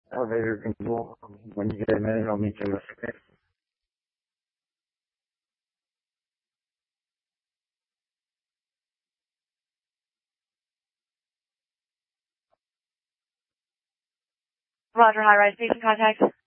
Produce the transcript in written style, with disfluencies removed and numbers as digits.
elevator control. When you get a minute, I'll meet you with it. Roger, high-rise station contact.